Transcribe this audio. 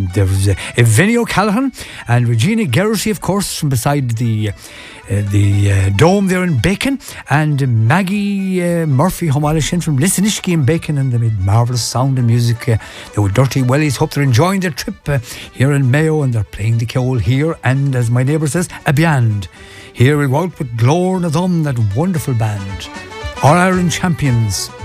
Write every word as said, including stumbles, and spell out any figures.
Um, there was uh, Vinnie O'Callaghan and Regina Geraghty, of course, from beside the uh, the uh, dome there in Bacon, and Maggie uh, Murphy Homalashin from Lissanishki in Bacon, and they made marvellous sound and music. Uh, they were Dirty Wellies. Hope they're enjoying their trip uh, here in Mayo, and they're playing the Ceol here, and as my neighbour says, a band. Here we go out with Glór na Dom, that wonderful band. All Ireland champions.